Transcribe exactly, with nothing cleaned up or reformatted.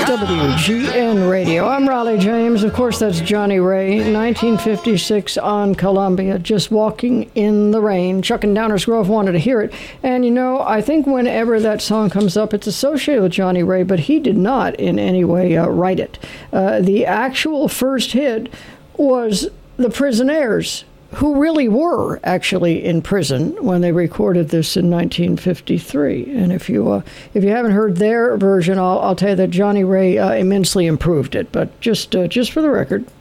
W G N Radio. I'm Raleigh James. Of course, that's Johnny Ray, nineteen fifty-six on Columbia, Just Walking in the Rain. Chuck and Downers Grove wanted to hear it. And, you know, I think whenever that song comes up, it's associated with Johnny Ray, but he did not in any way uh, write it. Uh, the actual first hit was The Prisonaires, who really were actually in prison when they recorded this in nineteen fifty-three. And if you uh, if you haven't heard their version, I'll, I'll tell you that Johnny Ray uh, immensely improved it. But just uh, just for the record.